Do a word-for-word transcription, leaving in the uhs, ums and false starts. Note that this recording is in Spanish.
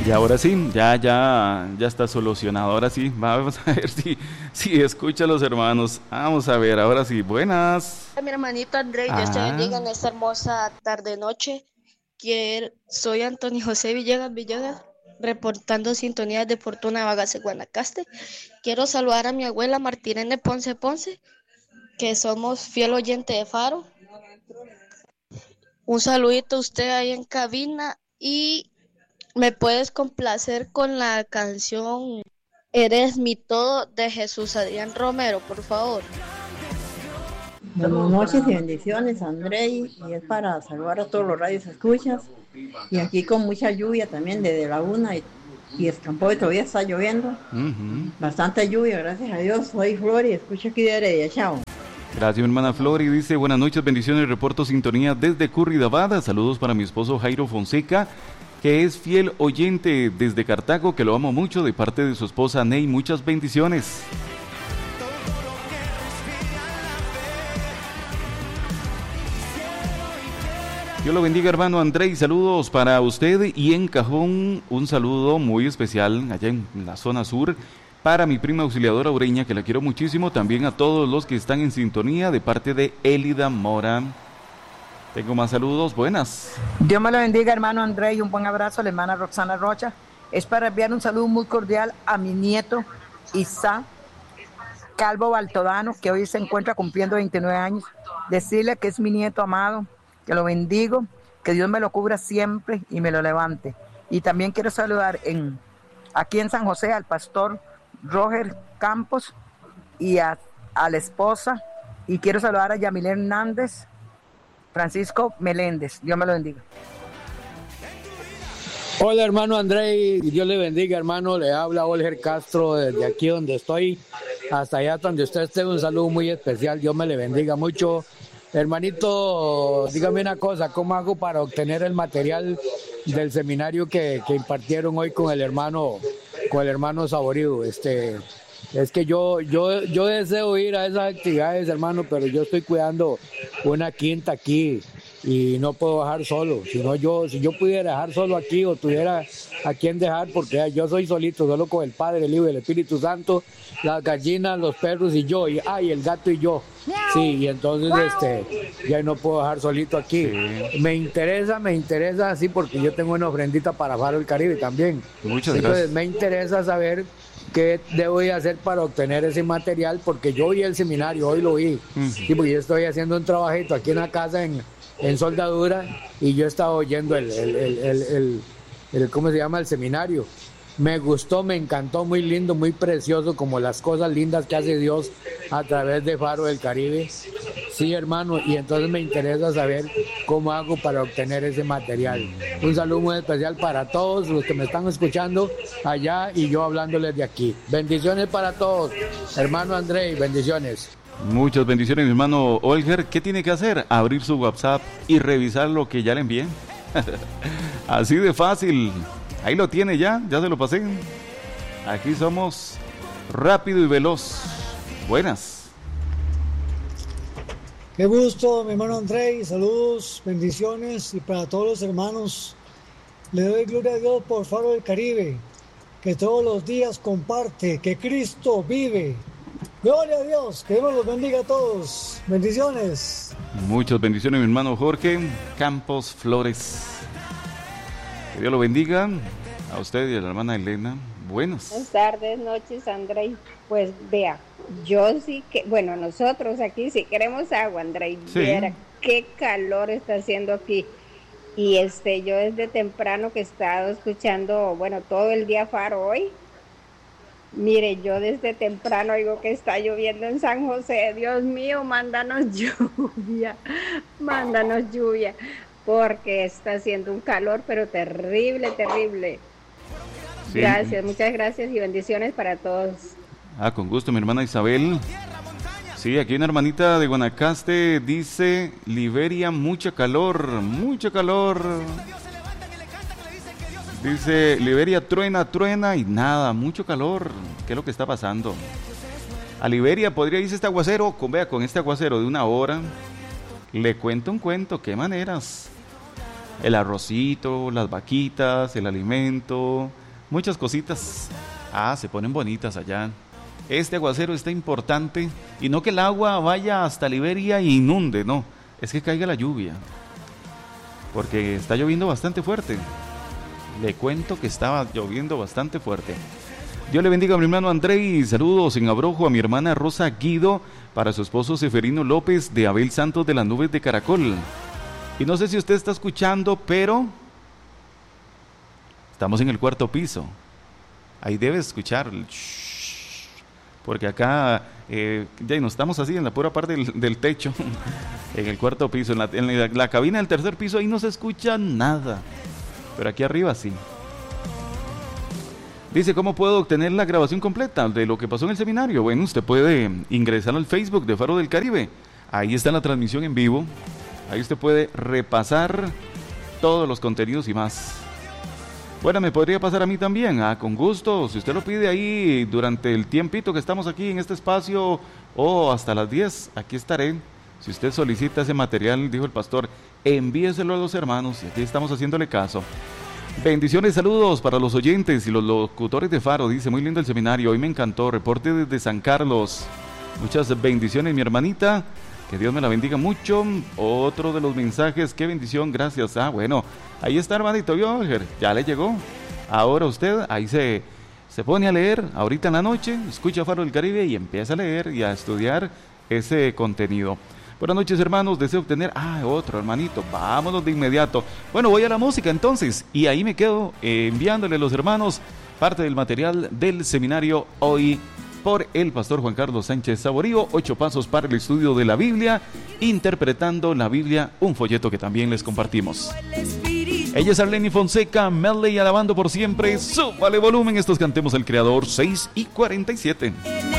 Y ahora sí, ya, ya, ya está solucionado. Ahora sí, vamos a ver si, si escucha a los hermanos. Vamos a ver, ahora sí, buenas. Mi hermanito André, Dios te Ah, bendiga en esta hermosa tarde-noche. Que soy Antonio José Villegas Villegas, reportando sintonías de Fortuna Bagase Guanacaste. Quiero saludar a mi abuela Martirene Ponce Ponce, que somos fiel oyente de Faro. Un saludito a usted ahí en cabina y me puedes complacer con la canción Eres mi todo de Jesús Adrián Romero, por favor. Buenas noches y bendiciones, Andrei, y es para saludar a todos los radios escuchas, y aquí con mucha lluvia también desde la una y, y Escampo todavía está lloviendo, uh-huh. Bastante lluvia, gracias a Dios. Soy Flor y escucho aquí de Heredia, chao. Gracias, mi hermana Flor, y dice, buenas noches, bendiciones, reporto sintonía desde Curridabat, saludos para mi esposo Jairo Fonseca, que es fiel oyente desde Cartago, que lo amo mucho, de parte de su esposa Ney, muchas bendiciones. Dios lo bendiga, hermano André, saludos para usted, y en Cajón un saludo muy especial allá en la zona sur para mi prima auxiliadora Ureña, que la quiero muchísimo, también a todos los que están en sintonía de parte de Elida Mora. Tengo más saludos, buenas. Dios me lo bendiga, hermano André, y un buen abrazo a la hermana Roxana Rocha. Es para enviar un saludo muy cordial a mi nieto Isa Calvo Baltodano, que hoy se encuentra cumpliendo veintinueve años. Decirle que es mi nieto amado, que lo bendigo, que Dios me lo cubra siempre y me lo levante. Y también quiero saludar en, aquí en San José al pastor Roger Campos y a, a la esposa, y quiero saludar a Yamile Hernández, Francisco Meléndez. Dios me lo bendiga. Hola, hermano André, Dios le bendiga, hermano. Le habla Olger Castro desde aquí donde estoy hasta allá donde usted esté. Un saludo muy especial, Dios me le bendiga mucho. Hermanito, dígame una cosa, ¿cómo hago para obtener el material del seminario que, que impartieron hoy con el hermano, con el hermano Saborido? Este, es que yo, yo, yo deseo ir a esas actividades, hermano, pero yo estoy cuidando una quinta aquí y no puedo dejar solo. Si no, yo, si yo pudiera dejar solo aquí o tuviera a quien dejar, porque yo soy solito, solo con el Padre, el Hijo y el Espíritu Santo, las gallinas, los perros y yo, y ay, el gato y yo. Sí, y entonces este ya no puedo dejar solito aquí. Sí. Me interesa, me interesa así porque yo tengo una ofrendita para Faro del Caribe también. Muchas entonces, gracias. Me interesa saber qué debo de hacer para obtener ese material, porque yo vi el seminario, hoy lo vi. Uh-huh. Sí, porque yo estoy haciendo un trabajito aquí en la casa en, en soldadura y yo estaba oyendo el, el, el, el, el, el ¿cómo se llama? El seminario. Me gustó, me encantó, muy lindo, muy precioso, como las cosas lindas que hace Dios a través de Faro del Caribe. Sí, hermano, y entonces me interesa saber cómo hago para obtener ese material. Un saludo muy especial para todos los que me están escuchando allá y yo hablándoles de aquí. Bendiciones para todos, hermano André, bendiciones. Muchas bendiciones, mi hermano Olger. ¿Qué tiene que hacer? Abrir su WhatsApp y revisar lo que ya le envié. Así de fácil. Ahí lo tiene ya, ya se lo pasé. Aquí somos rápido y veloz. Buenas. Qué gusto, mi hermano André. Saludos, bendiciones y para todos los hermanos. Le doy gloria a Dios por Faro del Caribe, que todos los días comparte, que Cristo vive. Gloria a Dios, que Dios los bendiga a todos. Bendiciones. Muchas bendiciones, mi hermano Jorge Campos Flores. Que Dios lo bendiga a usted y a la hermana Elena. Buenas. Buenas tardes, noches, André. Pues vea, yo sí que, bueno, nosotros aquí sí queremos agua, André. Sí. Viera qué calor está haciendo aquí. Y este, yo desde temprano que he estado escuchando, bueno, todo el día Faro hoy. Mire, yo desde temprano oigo que está lloviendo en San José. Dios mío, mándanos lluvia, mándanos lluvia. Porque está haciendo un calor, pero terrible, terrible. Sí. Gracias, muchas gracias y bendiciones para todos. Ah, con gusto, mi hermana Isabel. Sí, aquí una hermanita de Guanacaste dice, Liberia, mucha calor, mucho calor. Dice, Liberia, truena, truena y nada, mucho calor. ¿Qué es lo que está pasando? A Liberia podría irse este aguacero, con, vea, con este aguacero de una hora. Le cuento un cuento, qué maneras. el arrocito, las vaquitas, el alimento, muchas cositas. Ah, se ponen bonitas allá. Este aguacero está importante, y no que el agua vaya hasta Liberia e inunde, no, es que caiga la lluvia, porque está lloviendo bastante fuerte. Le cuento que estaba lloviendo bastante fuerte. Dios le bendiga a mi hermano Andrei, saludos en abrojo a mi hermana Rosa Guido, para su esposo Seferino López de Abel Santos de las Nubes de Caracol. Y no sé si usted está escuchando, pero estamos en el cuarto piso. Ahí debe escuchar, porque acá eh, ya no estamos así en la pura parte del, del techo, en el cuarto piso, en, la, en la, la cabina del tercer piso, ahí no se escucha nada, pero aquí arriba sí. Dice, ¿cómo puedo obtener la grabación completa de lo que pasó en el seminario? Bueno, usted puede ingresar al Facebook de Faro del Caribe. Ahí está la transmisión en vivo. Ahí usted puede repasar todos los contenidos y más. Bueno, ¿me podría pasar a mí también? Ah, con gusto. Si usted lo pide ahí durante el tiempito que estamos aquí en este espacio, o hasta las diez, aquí estaré. Si usted solicita ese material, dijo el pastor, envíeselo a los hermanos y aquí estamos haciéndole caso. Bendiciones, saludos para los oyentes y los locutores de Faro. Dice, muy lindo el seminario, hoy me encantó. Reporte desde San Carlos. Muchas bendiciones, mi hermanita. Que Dios me la bendiga mucho. Otro de los mensajes, qué bendición, gracias. Ah, bueno, ahí está, hermanito, ¿vio? Ya le llegó. Ahora usted ahí se, se pone a leer, ahorita en la noche, escucha Faro del Caribe y empieza a leer y a estudiar ese contenido. Buenas noches, hermanos, deseo obtener... Ah, otro, hermanito, vámonos de inmediato. Bueno, voy a la música entonces, y ahí me quedo eh, enviándole a los hermanos parte del material del seminario hoy por el pastor Juan Carlos Sánchez Saborío, ocho pasos para el estudio de la Biblia, interpretando la Biblia, un folleto que también les compartimos. Ella es Arleni Fonseca, Medley alabando por siempre. Súbale volumen, estos cantemos al Creador, seis y cuarenta y siete.